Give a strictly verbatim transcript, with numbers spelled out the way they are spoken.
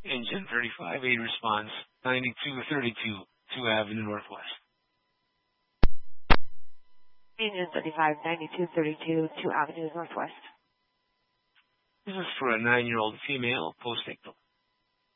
Engine thirty-five eight response, ninety-two thirty-two, two Avenue Northwest. Engine thirty-five, ninety-two thirty-two, two Avenue Northwest. This is for a nine-year-old female, post-ictal.